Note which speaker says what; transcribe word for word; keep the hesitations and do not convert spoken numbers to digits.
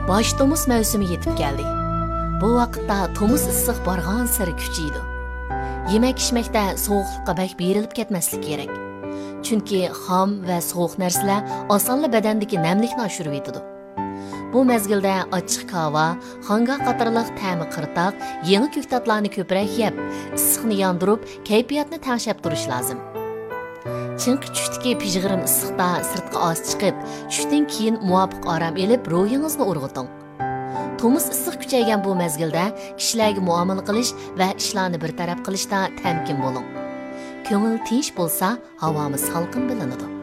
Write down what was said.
Speaker 1: Bosh tomus mavsumi yetib keldi. Bu vaqtda tomus issiq borgan sari kuchaydi. Yemek-ichmekda sovuqlikqa bak berilib ketmaslik kerak. Chunki xom va sovuq narsalar osonla badandagi namlikni oshirib yetadi. Bu mezgilda ochiq kava, xanga qatorliq ta'mi qirtoq, yangi ko'ktatlarni ko'proq yeb, issiqni yondirib, kayfiyatni tanshab turish lozim. Chunki tushdagi pijg'irim issiqda sirtqa oz chiqib, tushdan keyin muvofiq orom elib, ruhingizni urg'iting. Tomus issiq kuchaygan bu mezgilda kishilarga muomala qilish va ishlarni bir taraf qilishda tamkin bo'ling. Ko'ngil tinch bo'lsa, havomiz salqin bilinadi.